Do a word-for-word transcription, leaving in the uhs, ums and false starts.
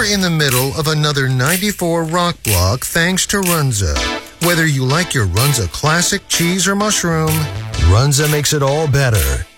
in the middle of another ninety-four rock block thanks to Runza. Whether you like your Runza classic cheese or mushroom, Runza makes it all better.